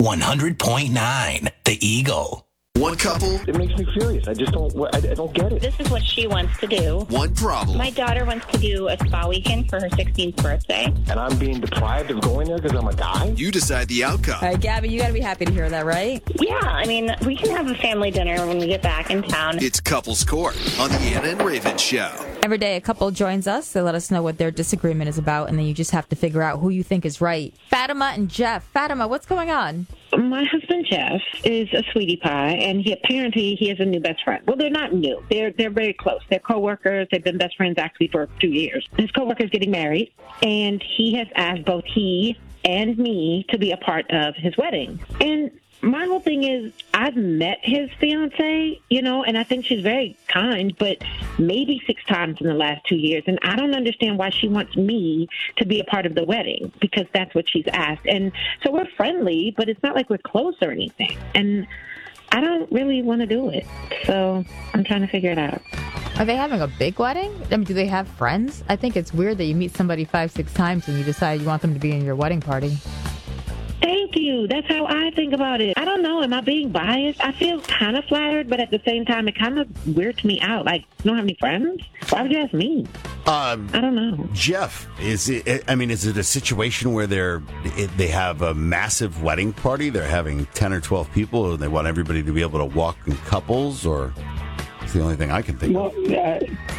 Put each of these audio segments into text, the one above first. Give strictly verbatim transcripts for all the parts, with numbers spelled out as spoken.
one hundred point nine The Eagle. One couple. It makes me furious. I just don't, I, I don't get it. This is what she wants to do. One problem. My daughter wants to do a spa weekend for her sixteenth birthday. And I'm being deprived of going there because I'm a guy? You decide the outcome. All right, Gabby, you got to be happy to hear that, right? Yeah, I mean, we can have a family dinner when we get back in town. It's Couples Court on the Anna and Raven Show. Every day a couple joins us. They let us know what their disagreement is about, and then you just have to figure out who you think is right. Fatima and Jeff. Fatima, what's going on? My husband Jeff is a sweetie pie, and he apparently he has a new best friend. Well, they're not new. They're they're very close. They're coworkers. They've been best friends actually for two years. His coworker is getting married, and he has asked both he and me to be a part of his wedding. And my whole thing is, I've met his fiance, you know, and I think she's very kind, but maybe six times in the last two years. And I don't understand why she wants me to be a part of the wedding, because that's what she's asked. And so we're friendly, but it's not like we're close or anything. And I don't really want to do it. So I'm trying to figure it out. Are they having a big wedding? I mean, do they have friends? I think it's weird that you meet somebody five, six times and you decide you want them to be in your wedding party. Thank you. That's how I think about it. I don't know. Am I being biased? I feel kind of flattered, but at the same time, it kind of weirds me out. Like, you don't have any friends? Why would you ask me? Um, I don't know. Jeff, is it? I mean, is it a situation where they're it, they have a massive wedding party? They're having ten or twelve people, and they want everybody to be able to walk in couples, or it's the only thing I can think well, of. Uh,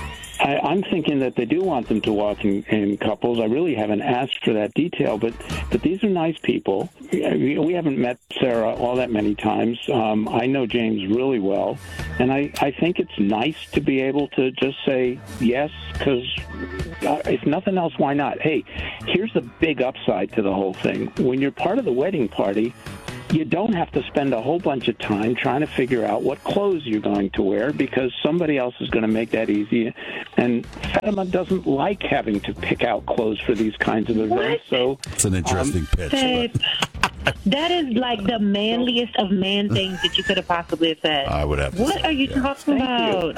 I, I'm thinking that they do want them to walk in, in couples. I really haven't asked for that detail, but but these are nice people. We, we haven't met Sarah all that many times. Um, I know James really well, and I, I think it's nice to be able to just say yes, because uh, if nothing else, why not? Hey, here's the big upside to the whole thing. When you're part of the wedding party, you don't have to spend a whole bunch of time trying to figure out what clothes you're going to wear, because somebody else is going to make that easy. And Fatima doesn't like having to pick out clothes for these kinds of events. So it's an interesting um, pitch. Babe, that is like the manliest of man things that you could have possibly said. I would have to What say, are you yeah. talking about?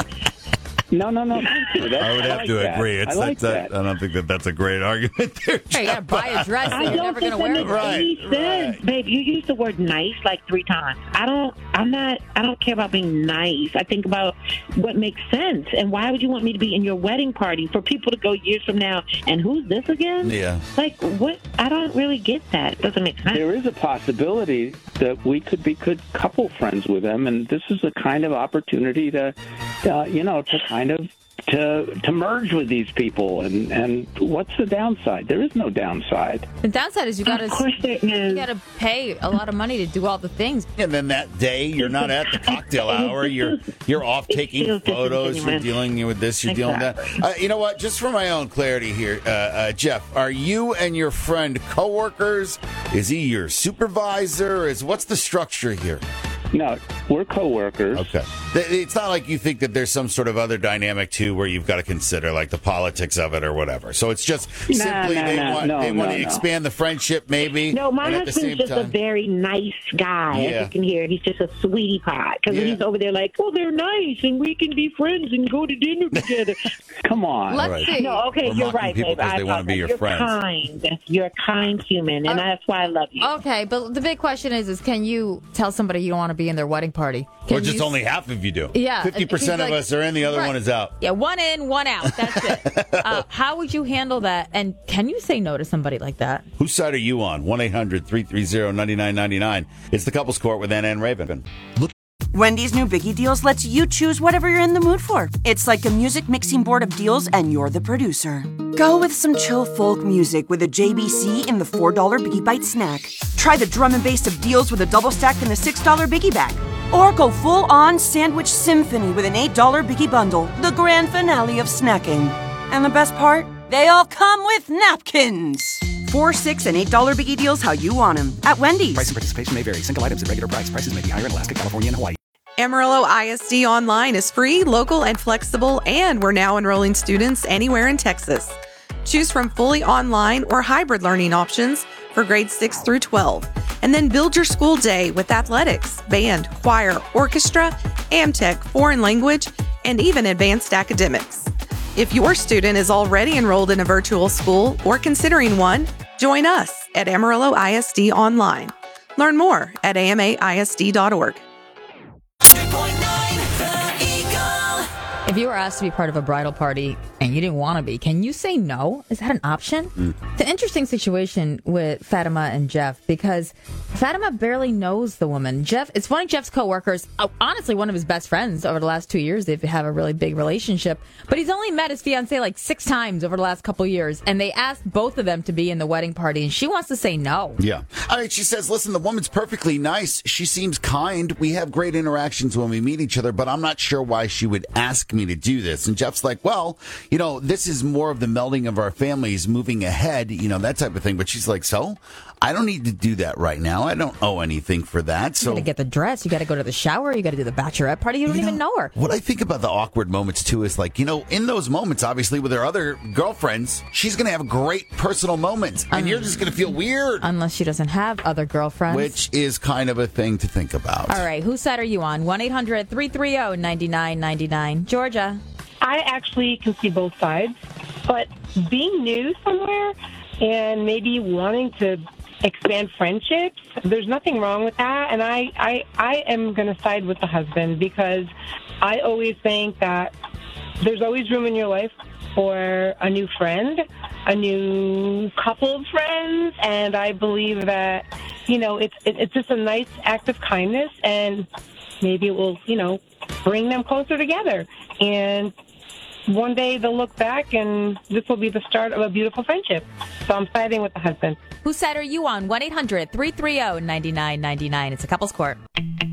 No, no, no. Thank you. That's, I would have I like to that. agree. It's I like that, that. I don't think that that's a great argument there. Hey, you got to buy a dress I and you're don't never think going to that wear makes it. any sense, right. babe. You used the word nice like three times. I don't. I'm not. I don't care about being nice. I think about what makes sense. And why would you want me to be in your wedding party for people to go years from now? And who's this again? Yeah. Like what? I don't really get that. It doesn't make sense. There is a possibility that we could be good couple friends with them, and this is a kind of opportunity to, uh, you know, to kind of to to merge with these people. And, and what's the downside? There is no downside. The downside is you got Of course there to is. you got to pay a lot of money to do all the things. And then that day, you're not at the cocktail hour. You're you're off taking feels photos. You're disingenuous. dealing with this. You're dealing with that. Uh, you know what? Just for my own clarity here, uh, uh, Jeff, are you and your friend coworkers? Is he your supervisor? Is what's the structure here? No, we're coworkers. Okay. It's not like you think that there's some sort of other dynamic, too, where you've got to consider, like, the politics of it or whatever. So it's just Nah, simply nah, they nah, want, no, they want no, to no. expand the friendship, maybe. No, my and at the husband's same just a time, very nice guy, Yeah. as you can hear. He's just a sweetie pie. Because Yeah. he's over there like, well, they're nice, and we can be friends and go to dinner together. Come on. Let's Right. see. No, okay, We're you're mocking right, people babe. 'cause I they wanna be apologize. your You're friends. kind. You're a kind human, and Uh, that's why I love you. Okay, but the big question is, is can you tell somebody you don't want to be in their wedding party? Can or just you- only half of you do. Yeah. fifty percent He's of like- us are in, the other Right. one is out. Yeah, one in, one out. That's it. uh, how would you handle that? And can you say no to somebody like that? Whose side are you on? one eight hundred three three zero nine nine nine nine. It's the Couples Court with Anna and Raven. Look. Wendy's new Biggie Deals lets you choose whatever you're in the mood for. It's like a music mixing board of deals, and you're the producer. Go with some chill folk music with a J B C in the four dollar Biggie Bite snack. Try the drum and bass of deals with a double stack in the six dollar Biggie Bag. Or go full-on sandwich symphony with an eight dollar Biggie Bundle, the grand finale of snacking. And the best part? They all come with napkins. Four, six, and eight dollar Biggie Deals how you want them at Wendy's. Price and participation may vary. Single items at regular price. Prices may be higher in Alaska, California, and Hawaii. Amarillo I S D Online is free, local, and flexible, and we're now enrolling students anywhere in Texas. Choose from fully online or hybrid learning options for grades six through twelve, and then build your school day with athletics, band, choir, orchestra, AmTech, foreign language, and even advanced academics. If your student is already enrolled in a virtual school or considering one, join us at Amarillo I S D Online. Learn more at A M A I S D dot org. If you were asked to be part of a bridal party and you didn't want to be, can you say no? Is that an option? Mm. It's an interesting situation with Fatima and Jeff because Fatima barely knows the woman. Jeff, it's funny, Jeff's coworkers, uh, honestly, one of his best friends over the last two years, they have a really big relationship, but he's only met his fiancée like six times over the last couple years, and they asked both of them to be in the wedding party, and she wants to say no. Yeah. I mean, she says, listen, the woman's perfectly nice. She seems kind. We have great interactions when we meet each other, but I'm not sure why she would ask me to do this. And Jeff's like, well, you know, this is more of the melding of our families moving ahead, you know, that type of thing. But she's like, so I don't need to do that right now. I don't owe anything for that. So you got to get the dress. You got to go to the shower. You got to do the bachelorette party. You don't you know, even know her. What I think about the awkward moments, too, is like, you know, in those moments, obviously, with her other girlfriends, she's going to have great personal moments. And um, you're just going to feel weird. Unless she doesn't have other girlfriends. Which is kind of a thing to think about. All right. Whose side are you on? one eight hundred three three zero nine nine nine nine. Georgia. I actually can see both sides, but being new somewhere and maybe wanting to expand friendships, there's nothing wrong with that. And I, I, I am going to side with the husband because I always think that there's always room in your life for a new friend, a new couple of friends, and I believe that, you know, it's it, it's just a nice act of kindness, and maybe it will, you know, bring them closer together. And one day they'll look back and this will be the start of a beautiful friendship. So I'm siding with the husband. Whose side are you on? one eight hundred three three zero nine nine nine nine. It's a couple's court.